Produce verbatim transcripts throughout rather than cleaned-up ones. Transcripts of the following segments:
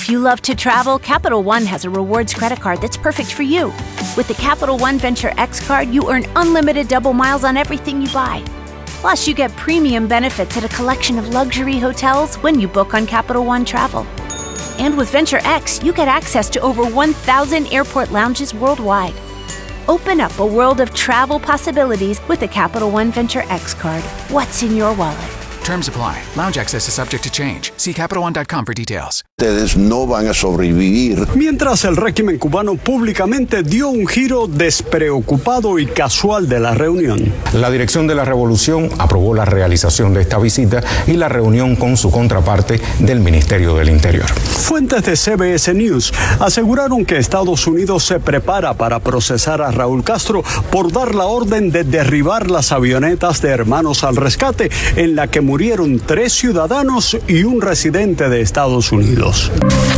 If you love to travel, Capital One has a rewards credit card that's perfect for you. With the Capital One Venture X card, you earn unlimited double miles on everything you buy. Plus, you get premium benefits at a collection of luxury hotels when you book on Capital One Travel. And with Venture X, you get access to over one thousand airport lounges worldwide. Open up a world of travel possibilities with the Capital One Venture X card. What's in your wallet? Terms apply. Lounge access is subject to change. See Capital One dot com for details. Ustedes no van a sobrevivir. Mientras el régimen cubano públicamente dio un giro despreocupado y casual de la reunión. La dirección de la revolución aprobó la realización de esta visita y la reunión con su contraparte del Ministerio del Interior. Fuentes de C B S News aseguraron que Estados Unidos se prepara para procesar a Raúl Castro por dar la orden de derribar las avionetas de Hermanos al Rescate, en la que murieron tres ciudadanos y un residente de Estados Unidos. Ese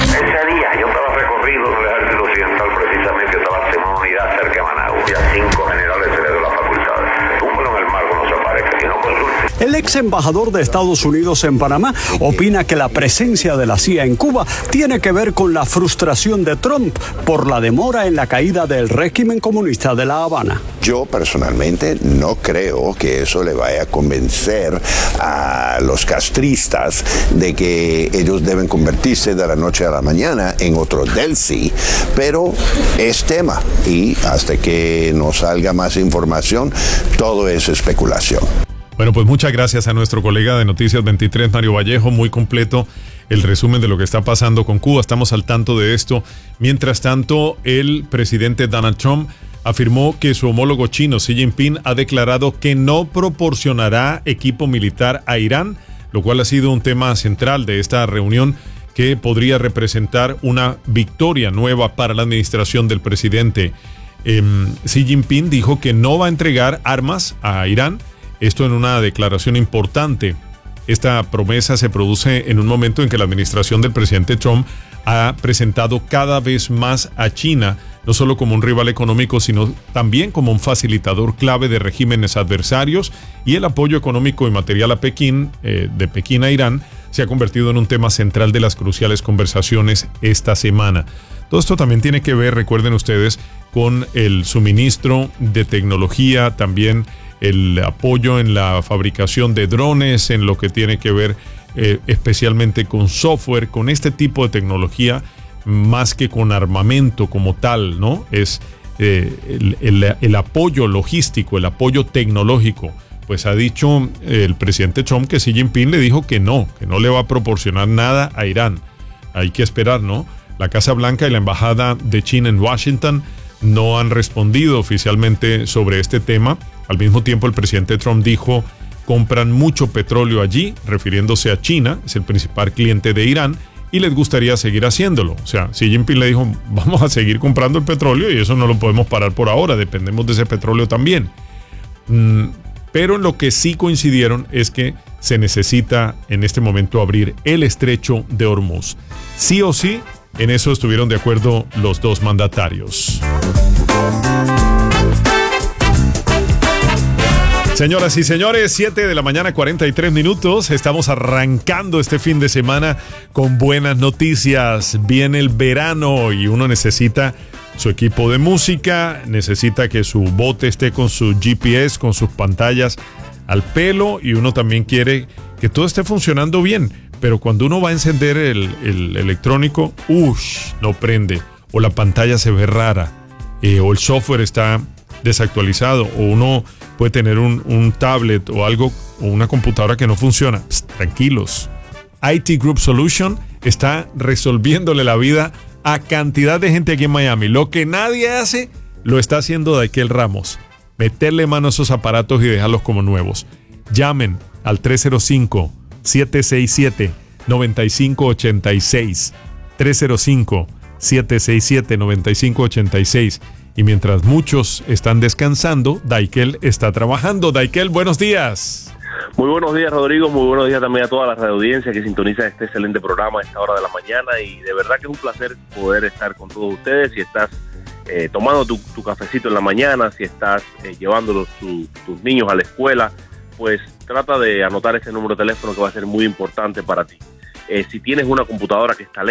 día yo estaba recorrido en el Ejército Occidental, precisamente estaba en una unidad cerca de Managua, y a cinco generales se les dio la facultad. Túmbalo en el mar cuando se aparezca, si no consulte. El ex embajador de Estados Unidos en Panamá opina que la presencia de la C I A en Cuba tiene que ver con la frustración de Trump por la demora en la caída del régimen comunista de La Habana. Yo personalmente no creo que eso le vaya a convencer a los castristas de que ellos deben convertirse de la noche a la mañana en otro Delcy, pero es tema y hasta que nos salga más información, todo es especulación. Bueno, pues muchas gracias a nuestro colega de Noticias veintitrés, Mario Vallejo, muy completo el resumen de lo que está pasando con Cuba. Estamos al tanto de esto. Mientras tanto, el presidente Donald Trump afirmó que su homólogo chino Xi Jinping ha declarado que no proporcionará equipo militar a Irán, lo cual ha sido un tema central de esta reunión que podría representar una victoria nueva para la administración del presidente. Eh, Xi Jinping dijo que no va a entregar armas a Irán, esto en una declaración importante. Esta promesa se produce en un momento en que la administración del presidente Trump ha presentado cada vez más a China, no solo como un rival económico, sino también como un facilitador clave de regímenes adversarios, y el apoyo económico y material a Pekín, eh, de Pekín a Irán, se ha convertido en un tema central de las cruciales conversaciones esta semana. Todo esto también tiene que ver, recuerden ustedes, con el suministro de tecnología, también el apoyo en la fabricación de drones, en lo que tiene que ver eh, especialmente con software, con este tipo de tecnología, más que con armamento como tal, ¿no? Es eh, el, el, el apoyo logístico, el apoyo tecnológico. Pues ha dicho el presidente Trump que Xi Jinping le dijo que no, que no le va a proporcionar nada a Irán. Hay que esperar, ¿no? La Casa Blanca y la Embajada de China en Washington no han respondido oficialmente sobre este tema. Al mismo tiempo, el presidente Trump dijo: compran mucho petróleo allí, refiriéndose a China, es el principal cliente de Irán, y les gustaría seguir haciéndolo. O sea, Xi Jinping le dijo: vamos a seguir comprando el petróleo y eso no lo podemos parar por ahora, dependemos de ese petróleo también. Mm, pero en lo que sí coincidieron es que se necesita en este momento abrir el estrecho de Hormuz. Sí o sí, en eso estuvieron de acuerdo los dos mandatarios. Señoras y señores, siete de la mañana, cuarenta y tres minutos. Estamos arrancando este fin de semana con buenas noticias. Viene el verano y uno necesita su equipo de música, necesita que su bote esté con su G P S, con sus pantallas al pelo, y uno también quiere que todo esté funcionando bien. Pero cuando uno va a encender el, el electrónico, uff, no prende, o la pantalla se ve rara, eh, o el software está desactualizado, o uno puede tener un, un tablet o algo, o una computadora que no funciona. Psst, tranquilos. I T Group Solution está resolviéndole la vida a cantidad de gente aquí en Miami. Lo que nadie hace, lo está haciendo Daikel Ramos. Meterle mano a esos aparatos y dejarlos como nuevos. Llamen al tres cero cinco, siete seis siete, nueve cinco ocho seis. tres cero cinco, siete seis siete, nueve cinco ocho seis. Y mientras muchos están descansando, Daikel está trabajando. Daikel, buenos días. Muy buenos días, Rodrigo. Muy buenos días también a toda la radioaudiencia que sintoniza este excelente programa a esta hora de la mañana. Y de verdad que es un placer poder estar con todos ustedes. Si estás eh, tomando tu, tu cafecito en la mañana, si estás eh, llevando tu, tus niños a la escuela, pues trata de anotar este número de teléfono que va a ser muy importante para ti. Eh, si tienes una computadora que está lenta,